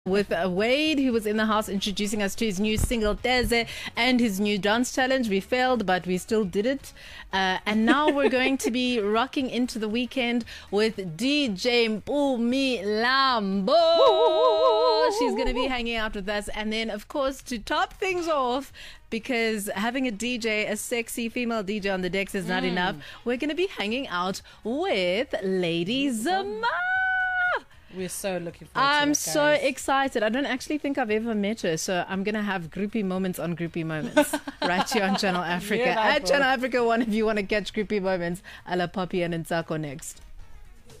with Wade, who was in the house introducing us to his new single Teze and his new dance challenge. We failed, but we still did it. And now we're going to be rocking into the weekend with DJ Mpumi Lambo. She's going to be hanging out with us. And then, of course, to top things off, because having a DJ, a sexy female DJ on the decks is not enough, we're going to be hanging out with Lady Zama. We're so looking forward to it, I'm guys. so excited. I don't actually think I've ever met her, so I'm going to have groupie moments on groupie moments right here on Channel Africa. Yeah, At Channel Africa 1 if you want to catch groupie moments. A la Poppy and Ntsako next.